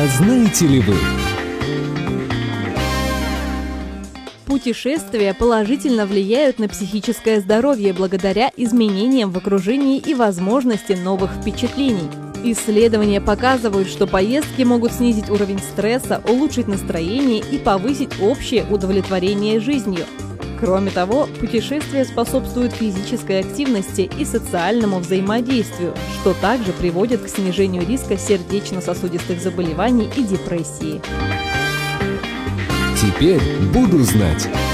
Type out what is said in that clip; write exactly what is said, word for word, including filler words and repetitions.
А знаете ли вы? Путешествия положительно влияют на психическое здоровье благодаря изменениям в окружении и возможности новых впечатлений. Исследования показывают, что поездки могут снизить уровень стресса, улучшить настроение и повысить общее удовлетворение жизнью. Кроме того, путешествия способствуют физической активности и социальному взаимодействию, что также приводит к снижению риска сердечно-сосудистых заболеваний и депрессии. Теперь буду знать.